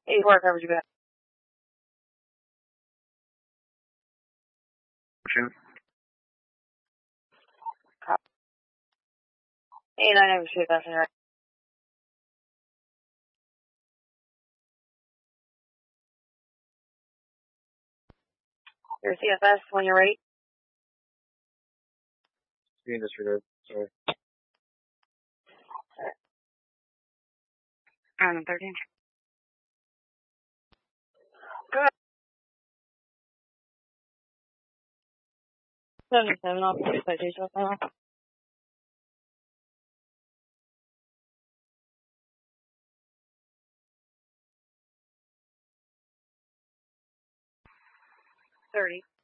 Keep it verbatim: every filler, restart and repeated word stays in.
eighty-four coverage you got. Shoot. eighty-nine over shoot, that's right. Your C F S when you're ready. Being disregarded. Sorry. Um, thirteen. Good. seventy-seven off the citation now. thirty.